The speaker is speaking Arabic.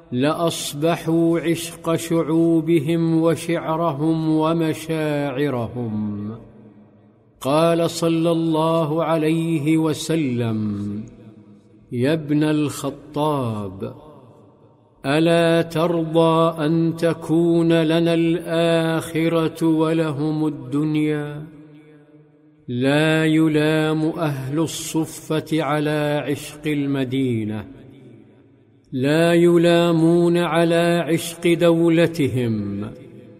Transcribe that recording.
لأصبحوا عشق شعوبهم وشعرهم ومشاعرهم. قال صلى الله عليه وسلم: يا ابن الخطاب، ألا ترضى أن تكون لنا الآخرة ولهم الدنيا؟ لا يلام أهل الصفة على عشق المدينة، لا يلامون على عشق دولتهم،